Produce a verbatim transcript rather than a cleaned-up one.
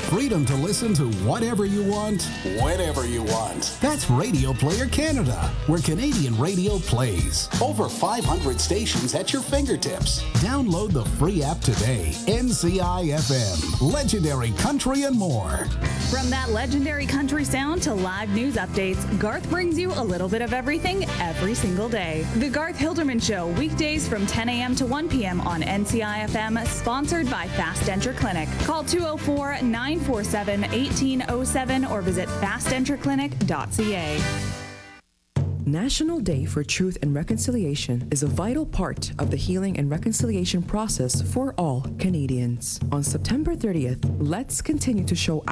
freedom to listen to whatever you want, whenever you want. That's Radio Player Canada, where Canadian radio plays. Over five hundred stations at your fingertips. Download the free app today. N C I F M, legendary country and more. From that legendary country sound to live news updates, Garth brings you a little bit of everything every single day. The Garth Hilderman Show, weekdays from ten a.m. to one p.m. on N C I F M, sponsored by Fast Denture Clinic. Call two oh four, nine four seven, one eight oh seven or visit fast denture clinic dot c a. National Day for Truth and Reconciliation is a vital part of the healing and reconciliation process for all Canadians. On September thirtieth, let's continue to show